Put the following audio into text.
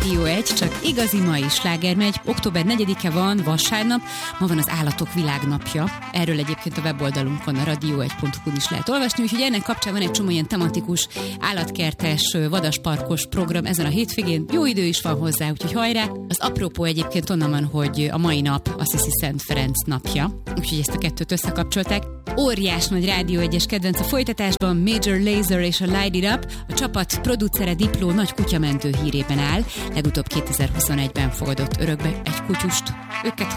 Rádió 1, csak igazi mai sláger megy. Október 4-e van, vasárnap, ma van az Állatok Világnapja. Erről egyébként a weboldalunkon, a radio1.hu-n is lehet olvasni, úgyhogy ennek kapcsán van egy csomó ilyen tematikus, állatkertes, vadasparkos program ezen a hétvégén. Jó idő is van hozzá, úgyhogy hajrá! Az apropó egyébként onnan van, hogy a mai nap Assisi Szent Ferenc napja, úgyhogy ezt a kettőt összekapcsolták. Óriás nagy Rádió 1-es kedvenc a folytatásban, Major Lazer és a Light It Up. A csapat producere Dipló nagy kutyamentő hírében áll. Legutóbb 2021-ben fogadott örökbe egy kutyust. Őket